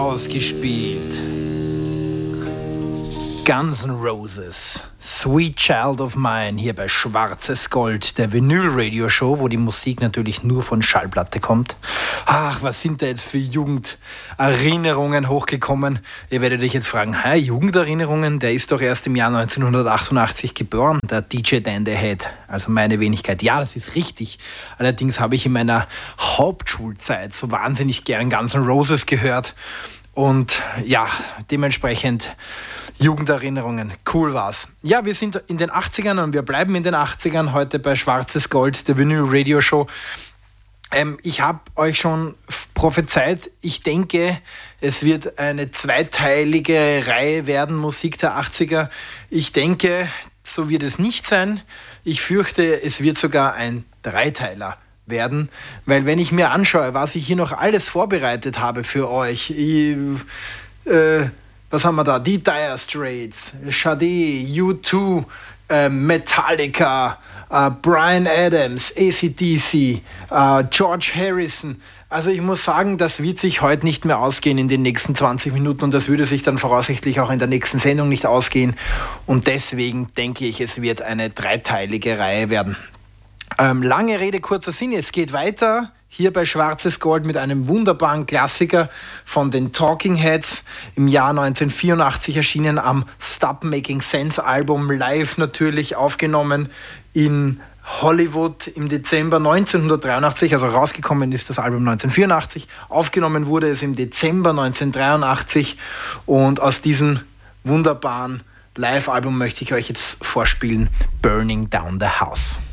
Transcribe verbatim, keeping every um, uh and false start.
Ausgespielt. Guns N' Roses, Sweet Child of Mine, hier bei Schwarzes Gold, der Vinyl-Radio-Show, wo die Musik natürlich nur von Schallplatte kommt. Ach, was sind da jetzt für Jugenderinnerungen hochgekommen? Ihr werdet euch jetzt fragen, hey, Jugenderinnerungen, der ist doch erst im Jahr neunzehnhundertachtundachtzig geboren, der D J Dan the Head, also meine Wenigkeit. Ja, das ist richtig. Allerdings habe ich in meiner Hauptschulzeit so wahnsinnig gern Guns N' Roses gehört. Und ja, dementsprechend Jugenderinnerungen. Cool war's. Ja, wir sind in den achtzigern und wir bleiben in den achtzigern heute bei Schwarzes Gold, der Vinyl Radio Show. Ähm, ich habe euch schon prophezeit, ich denke, es wird eine zweiteilige Reihe werden, Musik der achtziger. Ich denke, so wird es nicht sein. Ich fürchte, es wird sogar ein Dreiteiler werden, weil wenn ich mir anschaue, was ich hier noch alles vorbereitet habe für euch, ich, äh, was haben wir da? Die Dire Straits, Sade, U zwei, äh, Metallica, äh, Bryan Adams, A C D C, äh, George Harrison. Also ich muss sagen, das wird sich heute nicht mehr ausgehen in den nächsten zwanzig Minuten und das würde sich dann voraussichtlich auch in der nächsten Sendung nicht ausgehen und deswegen denke ich, es wird eine dreiteilige Reihe werden. Ähm, lange Rede, kurzer Sinn, es geht weiter hier bei Schwarzes Gold mit einem wunderbaren Klassiker von den Talking Heads, im Jahr neunzehnhundertvierundachtzig erschienen am Stop Making Sense Album, live natürlich aufgenommen in Hollywood im Dezember neunzehnhundertdreiundachtzig, also rausgekommen ist das Album neunzehnhundertvierundachtzig, aufgenommen wurde es im Dezember neunzehnhundertdreiundachtzig und aus diesem wunderbaren Live-Album möchte ich euch jetzt vorspielen, Burning Down the House.